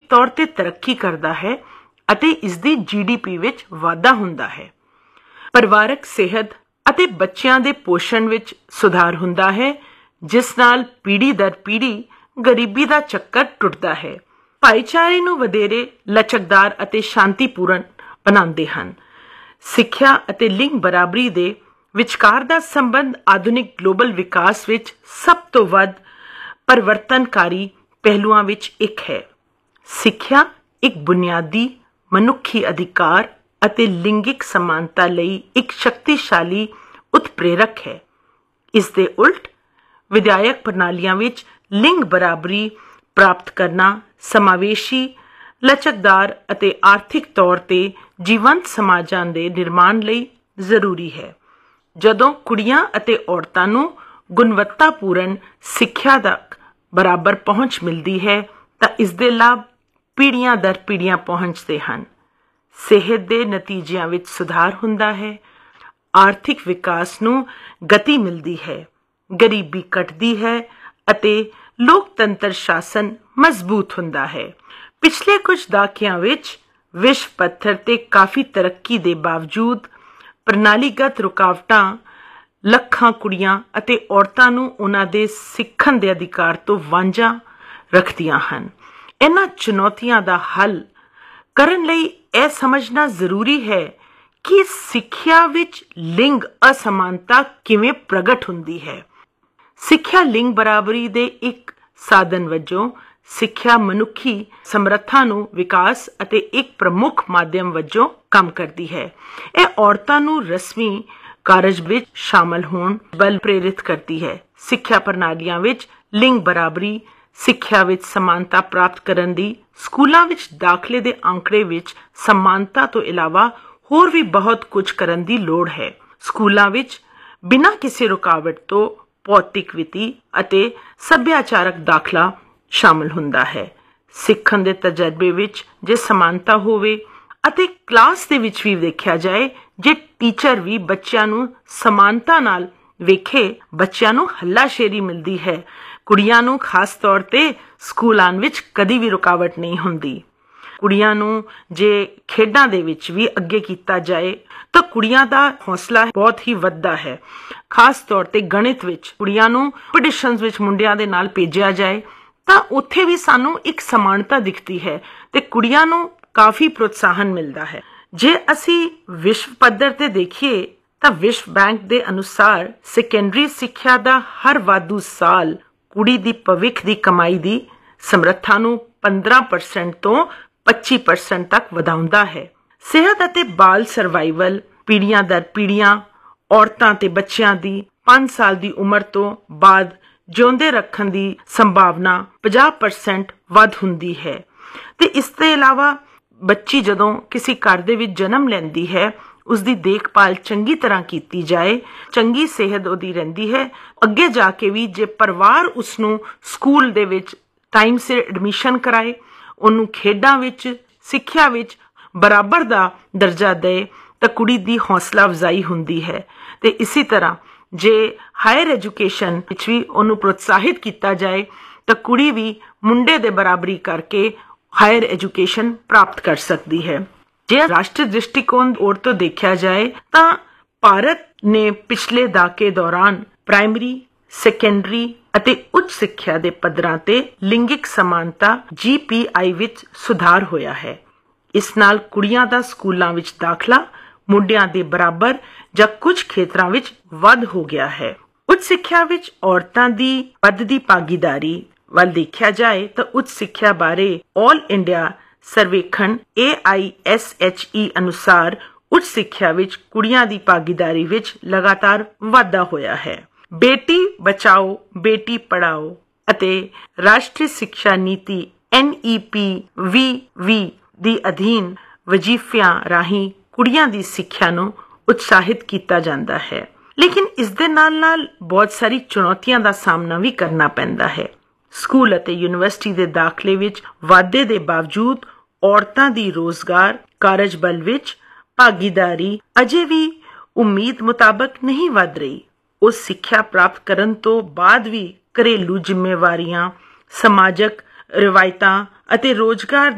ਤੌਰ ਤੇ ਤਰੱਕੀ ਕਰਦਾ ਹੈ ਅਤੇ ਇਸ ਦੀ GDP ਵਿੱਚ ਵਾਧਾ ਹੁੰਦਾ ਹੈ। ਪਰਿਵਾਰਕ ਸਿਹਤ ਅਤੇ ਬੱਚਿਆਂ ਦੇ ਪੋਸ਼ਣ ਵਿੱਚ ਸੁਧਾਰ ਹੁੰਦਾ ਹੈ, ਜਿਸ ਨਾਲ ਪੀੜ੍ਹੀ ਦਰ ਪੀੜ੍ਹੀ ਗਰੀਬੀ ਦਾ ਚੱਕਰ ਟੁੱਟਦਾ ਹੈ। ਭਾਈਚਾਰੇ ਨੂੰ ਵਧੇਰੇ ਲਚਕਦਾਰ ਅਤੇ ਸ਼ਾਂਤੀਪੂਰਨ ਬਣਾਉਂਦੇ ਹਨ। ਸਿੱਖਿਆ ਅਤੇ ਲਿੰਗ ਬਰਾਬਰੀ ਦੇ ਵਿਚਕਾਰ ਦਾ ਸੰਬੰਧ ਆਧੁਨਿਕ ਗਲੋਬਲ ਵਿਕਾਸ ਵਿੱਚ ਸਭ ਤੋਂ ਵੱਧ ਪਰਿਵਰਤਨਕਾਰੀ ਪਹਿਲੂਆਂ ਵਿੱਚ ਇੱਕ ਹੈ। ਸਿੱਖਿਆ ਇੱਕ ਬੁਨਿਆਦੀ ਮਨੁੱਖੀ ਅਧਿਕਾਰ ਅਤੇ ਲਿੰਗਿਕ ਸਮਾਨਤਾ ਲਈ ਇੱਕ ਸ਼ਕਤੀਸ਼ਾਲੀ ਉਤਪ੍ਰੇਰਕ ਹੈ। ਇਸ ਦੇ ਉਲਟ ਵਿਦਿਅਕ ਪ੍ਰਣਾਲੀਆਂ ਵਿੱਚ ਲਿੰਗ ਬਰਾਬਰੀ ਪ੍ਰਾਪਤ ਕਰਨਾ ਸਮਾਵੇਸ਼ੀ, ਲਚਕਦਾਰ ਅਤੇ ਆਰਥਿਕ ਤੌਰ ਤੇ ਜੀਵੰਤ ਸਮਾਜਾਂ ਦੇ ਨਿਰਮਾਣ ਲਈ ਜ਼ਰੂਰੀ ਹੈ। ਜਦੋਂ ਕੁੜੀਆਂ ਅਤੇ ਔਰਤਾਂ ਨੂੰ ਗੁਣਵੱਤਾਪੂਰਨ ਸਿੱਖਿਆ ਤੱਕ ਬਰਾਬਰ ਪਹੁੰਚ ਮਿਲਦੀ ਹੈ ਤਾਂ ਇਸ ਦੇ ਲਾਭ ਪੀੜ੍ਹੀਆਂ ਦਰ ਪੀੜ੍ਹੀਆਂ ਪਹੁੰਚਦੇ ਹਨ। ਸਿਹਤ ਦੇ ਨਤੀਜਿਆਂ ਵਿੱਚ ਸੁਧਾਰ ਹੁੰਦਾ ਹੈ, ਆਰਥਿਕ ਵਿਕਾਸ ਨੂੰ ਗਤੀ ਮਿਲਦੀ ਹੈ, ਗਰੀਬੀ ਘਟਦੀ ਹੈ ਅਤੇ ਲੋਕਤੰਤਰ ਸ਼ਾਸਨ ਮਜ਼ਬੂਤ ਹੁੰਦਾ ਹੈ। ਪਿਛਲੇ ਕੁਝ ਦਹਾਕਿਆਂ ਵਿੱਚ ਵਿਸ਼ਵ ਪੱਧਰ ਤੇ ਕਾਫੀ ਤਰੱਕੀ ਦੇ ਬਾਵਜੂਦ ਪ੍ਰਣਾਲੀਗਤ ਰੁਕਾਵਟਾਂ ਲੱਖਾਂ ਕੁੜੀਆਂ ਅਤੇ ਔਰਤਾਂ ਨੂੰ ਉਹਨਾਂ ਦੇ ਸਿੱਖਣ ਦੇ ਅਧਿਕਾਰ ਤੋਂ ਵਾਂਝਾ ਰੱਖਦੀਆਂ ਹਨ। ਇਹਨਾਂ ਚੁਣੌਤੀਆਂ ਦਾ ਹੱਲ ਕਰਨ ਲਈ ਇਹ ਸਮਝਣਾ ਜ਼ਰੂਰੀ ਹੈ ਕਿ ਸਿੱਖਿਆ ਵਿੱਚ ਲਿੰਗ ਅਸਮਾਨਤਾ ਕਿਵੇਂ ਪ੍ਰਗਟ ਹੁੰਦੀ ਹੈ। ਸਿੱਖਿਆ ਲਿੰਗ ਬਰਾਬਰੀ ਦੇ ਇੱਕ ਸਾਧਨ ਵਜੋਂ ਸਿੱਖਿਆ ਮਨੁੱਖੀ ਸਮਰੱਥਾ ਨੂੰ ਵਿਕਾਸ ਅਤੇ ਇੱਕ ਪ੍ਰਮੁੱਖ ਮਾਧਿਅਮ ਵਜੋਂ ਕੰਮ ਕਰਦੀ ਹੈ। ਇਹ ਔਰਤਾਂ ਨੂੰ ਰਸਮੀ ਕਾਰਜ ਵਿੱਚ ਸ਼ਾਮਲ ਹੋਣ ਵੱਲ ਪ੍ਰੇਰਿਤ ਕਰਦੀ ਹੈ। ਸਿੱਖਿਆ ਪ੍ਰਣਾਲੀਆਂ ਵਿੱਚ ਲਿੰਗ ਬਰਾਬਰੀ, ਸਿੱਖਿਆ ਵਿੱਚ ਸਮਾਨਤਾ ਪ੍ਰਾਪਤ ਕਰਨ ਦੀ, ਸਕੂਲਾਂ ਵਿੱਚ ਦਾਖਲੇ ਦੇ ਅੰਕੜੇ ਵਿੱਚ ਸਮਾਨਤਾ ਤੋਂ ਇਲਾਵਾ ਹੋਰ ਵੀ ਬਹੁਤ ਕੁਝ ਕਰਨ ਦੀ ਲੋੜ ਹੈ। ਸਕੂਲਾਂ ਵਿੱਚ ਬਿਨਾਂ ਕਿਸੇ ਰੁਕਾਵਟ ਤੋਂ ਭੌਤਿਕ ਵਿੱਤੀ ਅਤੇ ਸੱਭਿਆਚਾਰਕ ਦਾਖਲਾ ਸ਼ਾਮਲ ਹੁੰਦਾ ਹੈ। ਸਿੱਖਣ ਦੇ ਤਜਰਬੇ ਵਿੱਚ ਜੇ ਸਮਾਨਤਾ ਹੋਵੇ ਅਤੇ ਕਲਾਸ ਦੇ ਵਿੱਚ ਵੀ ਦੇਖਿਆ ਜਾਏ, ਜੇ ਟੀਚਰ ਵੀ ਬੱਚਿਆਂ ਨੂੰ ਸਮਾਨਤਾ ਨਾਲ ਵੇਖੇ, ਬੱਚਿਆਂ ਨੂੰ ਹੱਲਾਸ਼ੇਰੀ ਮਿਲਦੀ ਹੈ। ਕੁੜੀਆਂ ਨੂੰ ਖਾਸ ਤੌਰ ਤੇ ਸਕੂਲ ਆਉਣ ਵਿੱਚ ਕਦੀ ਵੀ ਰੁਕਾਵਟ ਨਹੀਂ ਹੁੰਦੀ। ਕੁੜੀਆਂ ਨੂੰ ਜੇ ਖੇਡਾਂ ਦੇ ਵਿੱਚ ਵੀ ਅੱਗੇ ਕੀਤਾ ਜਾਏ ਤਾਂ ਕੁੜੀਆਂ ਦਾ ਹੌਸਲਾ ਬਹੁਤ ਹੀ ਵੱਧਦਾ ਹੈ। ਖਾਸ ਤੌਰ ਤੇ ਗਣਿਤ ਵਿੱਚ ਕੁੜੀਆਂ ਨੂੰ ਕੰਪੀਟੀਸ਼ਨਸ ਵਿੱਚ ਮੁੰਡਿਆਂ ਦੇ ਨਾਲ ਭੇਜਿਆ ਜਾਏ ਤਾਂ ਉੱਥੇ ਵੀ ਸਾਨੂੰ ਇੱਕ ਸਮਾਨਤਾ ਦਿਖਦੀ ਹੈ ਤੇ ਕੁੜੀਆਂ ਨੂੰ ਕਾਫੀ ਪ੍ਰੋਤਸਾਹਨ ਮਿਲਦਾ ਹੈ। ਜੇ ਅਸੀਂ ਵਿਸ਼ਵ ਪੱਧਰ ਤੇ ਦੇਖੀਏ ਤਾਂ ਵਿਸ਼ਵ ਬੈਂਕ ਦੇ ਅਨੁਸਾਰ ਸੈਕੰਡਰੀ ਸਿੱਖਿਆ ਦਾ ਹਰ ਵਾਧੂ ਸਾਲ ਕੁੜੀ ਦੀ ਭਵਿੱਖ ਦੀ ਕਮਾਈ ਦੀ ਸਮਰੱਥਾ ਨੂੰ 15% ਤੋਂ 25% ਤੱਕ ਵਧਾਉਂਦਾ ਹੈ। ਸਿਹਤ ਅਤੇ ਬਾਲ ਸਰਵਾਈਵਲ ਪੀੜ੍ਹੀਆਂ ਦਰ ਪੀੜ੍ਹੀਆਂ ਔਰਤਾਂ ਤੇ ਬੱਚਿਆਂ ਦੀ 5 ਸਾਲ ਦੀ ਉਮਰ ਤੋਂ ਬਾਅਦ ਜਿਉਂਦੇ ਰੱਖਣ ਦੀ ਸੰਭਾਵਨਾ 50% ਵੱਧ ਹੁੰਦੀ ਹੈ। ਤੇ ਇਸ ਤੋਂ ਇਲਾਵਾ ਬੱਚੀ ਜਦੋਂ ਕਿਸੇ ਘਰ ਦੇ ਵਿੱਚ ਜਨਮ ਲੈਂਦੀ ਹੈ, ਉਸ ਦੀ ਦੇਖਭਾਲ ਚੰਗੀ ਤਰ੍ਹਾਂ ਕੀਤੀ ਜਾਏ, ਚੰਗੀ ਸਿਹਤ ਉਹਦੀ ਰਹਿੰਦੀ ਹੈ। ਅੱਗੇ ਜਾ ਕੇ ਵੀ ਜੇ ਪਰਿਵਾਰ ਉਸਨੂੰ ਸਕੂਲ ਦੇ ਵਿੱਚ ਟਾਈਮ ਸਿਰ ਐਡਮਿਸ਼ਨ ਕਰਾਏ, ਉਹਨੂੰ ਖੇਡਾਂ ਵਿੱਚ ਸਿੱਖਿਆ ਵਿੱਚ ਬਰਾਬਰ ਦਾ ਦਰਜਾ ਦੇ ਤਾਂ ਕੁੜੀ ਦੀ ਹੌਸਲਾ ਅਫਜ਼ਾਈ ਹੁੰਦੀ ਹੈ। ਤੇ ਇਸੇ ਤਰ੍ਹਾਂ ਜੇ ਹਾਇਰ ਐਜੂਕੇਸ਼ਨ ਵਿੱਚ ਵੀ ਉਹਨੂੰ ਪ੍ਰੋਤਸਾਹਿਤ ਕੀਤਾ ਜਾਏ ਤਾਂ ਕੁੜੀ ਵੀ ਮੁੰਡੇ ਦੇ ਬਰਾਬਰੀ ਕਰਕੇ ਹਾਇਰ ਐਜੂਕੇਸ਼ਨ ਪ੍ਰਾਪਤ ਕਰ ਸਕਦੀ ਹੈ। ਜੇ ਰਾਸ਼ਟਰੀ ਦ੍ਰਿਸ਼ਟੀਕੋਣ ਔਰ ਤੋਂ ਦੇਖਿਆ ਜਾਏ ਤਾਂ ਭਾਰਤ ਨੇ ਪਿਛਲੇ ਦਹਾਕੇ ਦੌਰਾਨ ਪ੍ਰਾਇਮਰੀ, ਸੈਕੰਡਰੀ ਅਤੇ ਉੱਚ ਸਿੱਖਿਆ ਦੇ ਪੱਧਰਾਂ ਤੇ ਲਿੰਗਿਕ ਸਮਾਨਤਾ GPI ਵਿੱਚ ਸੁਧਾਰ ਹੋਇਆ ਹੈ। ਇਸ ਨਾਲ ਕੁੜੀਆਂ ਦਾ ਸਕੂਲਾਂ ਵਿੱਚ ਦਾਖਲਾ ਮੁੰਡਿਆਂ ਦੇ ਬਰਾਬਰ ਜਾਂ ਕੁਝ ਖੇਤਰਾਂ ਵਿੱਚ ਵੱਧ ਹੋ ਗਿਆ ਹੈ। ਉੱਚ ਸਿੱਖਿਆ ਵਿੱਚ ਔਰਤਾਂ ਦੀ ਵੱਧਦੀ ਭਾਗੀਦਾਰੀ ਵੱਲ ਦੇਖਿਆ ਜਾਏ ਤਾਂ ਉੱਚ ਸਿੱਖਿਆ ਬਾਰੇ ਆਲ ਇੰਡੀਆ ਸਰਵੇਖਣ AISHE ਅਨੁਸਾਰ ਉੱਚ ਸਿੱਖਿਆ ਵਿੱਚ ਕੁੜੀਆਂ ਦੀ ਭਾਗੀਦਾਰੀ ਵਿੱਚ ਲਗਾਤਾਰ ਵਾਧਾ ਹੋਇਆ ਹੈ। ਬੇਟੀ ਬਚਾਓ ਬੇਟੀ ਪੜਾਓ ਅਤੇ ਰਾਸ਼ਟਰੀ ਸਿੱਖਿਆ ਨੀਤੀ NEP-VV ਦੀ ਅਧੀਨ ਵਜ਼ੀਫਿਆਂ ਰਾਹੀਂ ਕੁੜੀਆਂ ਦੀ ਸਿੱਖਿਆ ਨੂੰ ਉਤਸ਼ਾਹਿਤ ਕੀਤਾ ਜਾਂਦਾ ਹੈ। ਲੇਕਿਨ ਇਸ ਦੇ ਨਾਲ ਬਹੁਤ ਸਾਰੀ ਚੁਣੌਤੀਆਂ ਦਾ ਸਾਹਮਣਾ ਵੀ ਕਰਨਾ ਪੈਂਦਾ ਹੈ। ਸਕੂਲ ਅਤੇ ਯੂਨੀਵਰਸਿਟੀ ਦੇ ਦਾਖਲੇ ਵਿੱਚ ਵਾਧੇ ਦੇ ਬਾਵਜੂਦ ਔਰਤਾਂ ਦੀ ਰੋਜ਼ਗਾਰ ਕਾਰਜ ਬਲ ਵਿੱਚ ਭਾਗੀਦਾਰੀ ਅਜੇ ਵੀ ਉਮੀਦ ਮੁਤਾਬਕ ਨਹੀਂ ਵੱਧ ਰਹੀ। ਉਹ ਸਿੱਖਿਆ ਪ੍ਰਾਪਤ ਕਰਨ ਤੋਂ ਬਾਅਦ ਵੀ ਘਰੇਲੂ ਜ਼ਿੰਮੇਵਾਰੀਆਂ, ਸਮਾਜਕ ਰਵਾਇਤਾਂ ਅਤੇ ਰੋਜ਼ਗਾਰ